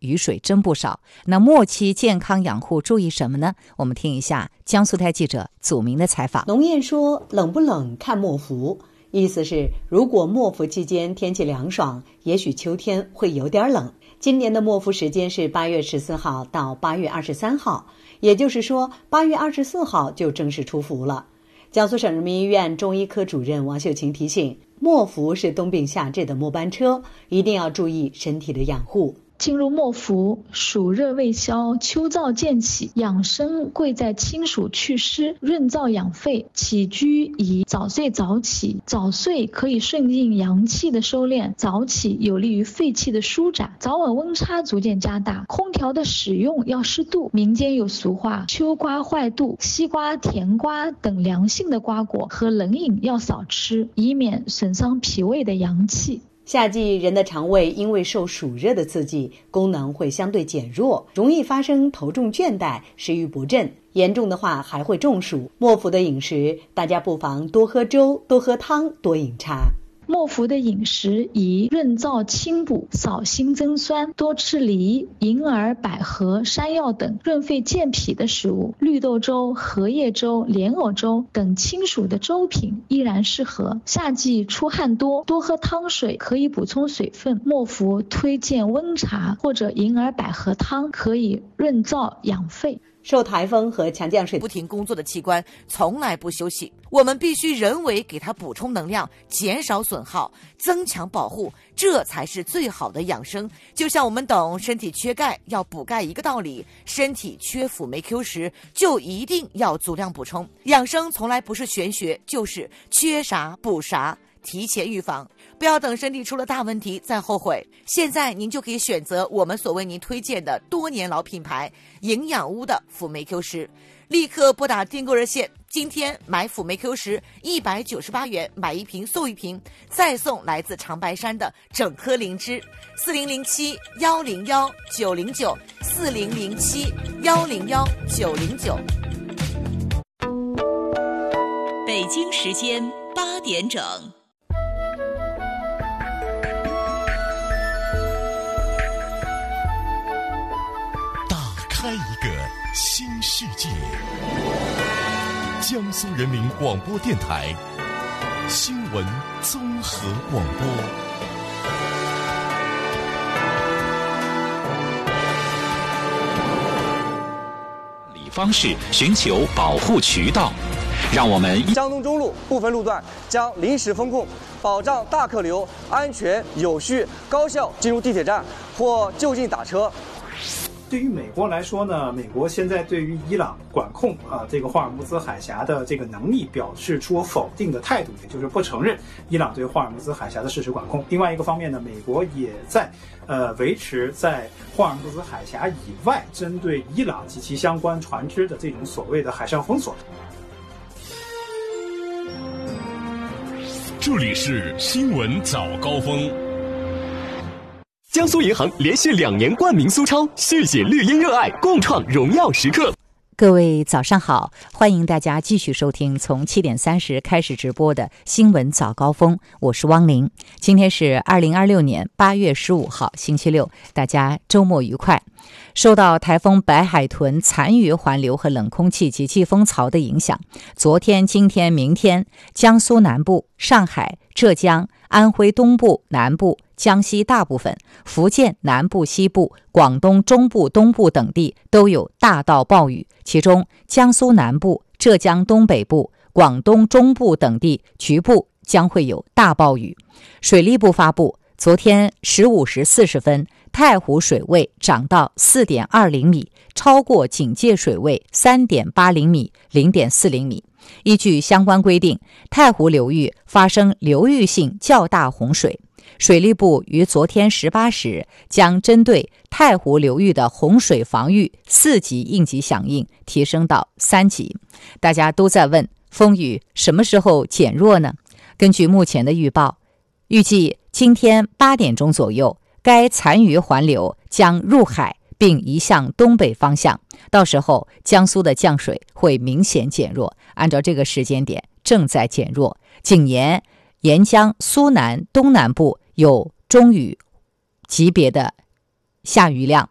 雨水真不少。那末期健康养护注意什么呢？我们听一下江苏台记者祖明的采访。 农谚说冷不冷看末伏，意思是如果末伏期间天气凉爽，也许秋天会有点冷。今年的末伏时间是8月14号到8月23号，也就是说8月24号就正式出伏了。江苏省人民医院中医科主任王秀琴提醒，末伏是冬病夏治的末班车，一定要注意身体的养护。 进入末伏，暑热未消，秋燥渐起，养生贵在清暑祛湿、润燥养肺。起居宜早睡早起，早睡可以顺应阳气的收敛，早起有利于肺气的舒展。早晚温差逐渐加大，空调的使用要适度。民间有俗话，秋瓜坏肚，西瓜、甜瓜等凉性的瓜果和冷饮要少吃，以免损伤脾胃的阳气。 夏季人的肠胃因为受暑热的刺激，功能会相对减弱，容易发生头重倦怠、食欲不振，严重的话还会中暑。末伏的饮食，大家不妨多喝粥、多喝汤、多饮茶。 末伏的饮食宜润燥清补，少辛增酸，多吃梨、银耳、百合、山药等润肺健脾的食物。绿豆粥、荷叶粥、莲藕粥等清暑的粥品依然适合。夏季出汗多，多喝汤水可以补充水分。末伏推荐温茶或者银耳百合汤，可以润燥养肺。 受台风和强降水不停工作的器官从来不休息，我们必须人为给它补充能量，减少损耗，增强保护，这才是最好的养生。就像我们懂身体缺钙要补钙一个道理，身体缺辅酶 Q 时就一定要足量补充。养生从来不是玄学，就是缺啥补啥，提前预防，不要等身体出了大问题再后悔。现在您就可以选择我们所为您推荐的多年老品牌营养屋的辅酶 Q 十，立刻拨打订购热线，今天买辅酶 Q 十198元买一瓶送一瓶，再送来自长白山的整颗灵芝。4007-109-4007-4007-109。 北京时间8点整。 开一个新世界。江苏人民广播电台新闻综合广播。 理方式寻求保护渠道，让我们江东中路部分路段将临时封控，保障大客流安全有序高效进入地铁站或就近打车。 对于美国来说呢，美国现在对于伊朗管控这个霍尔木兹海峡的这个能力表示出否定的态度，也就是不承认伊朗对霍尔木兹海峡的事实管控。另外一个方面呢，美国也在维持在霍尔木兹海峡以外针对伊朗及其相关船只的这种所谓的海上封锁。 这里是新闻早高峰。 江苏银行连续2年冠名苏超，续写绿茵热爱，共创荣耀时刻。 各位早上好，欢迎大家继续收听从7点30开始直播的新闻早高峰，我是汪玲。今天是2026年8月15号星期六，大家周末愉快。受到台风白海豚残余环流和冷空气及季风槽的影响，昨天、今天、明天，江苏南部、上海、浙江、安徽东部、南部、江西大部分、福建南部、西部、广东中部、东部等地都有大到暴雨，其中江苏南部、浙江东北部、广东中部等地局部将会有大暴雨。水利部发布，昨天15时40分，太湖水位涨到 4.20 米，超过警戒水位 3.80 米 0.40 米。依据相关规定，太湖流域发生流域性较大洪水。水利部于昨天18时将针对太湖流域的洪水防御4级应急响应提升到3级。大家都在问，风雨什么时候减弱呢？根据目前的预报，预计今天8点钟左右，该残余环流将入海并移向东北方向，到时候江苏的降水会明显减弱，按照这个时间点正在减弱。谨言、沿江、苏南、东南部有中雨级别的下雨量，